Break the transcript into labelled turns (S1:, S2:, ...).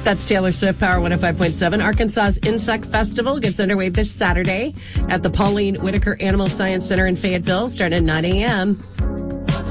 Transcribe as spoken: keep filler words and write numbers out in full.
S1: That's Taylor Swift, Power one oh five point seven. Arkansas's Insect Festival gets underway this Saturday at the Pauline Whitaker Animal Science Center in Fayetteville, starting at nine a.m.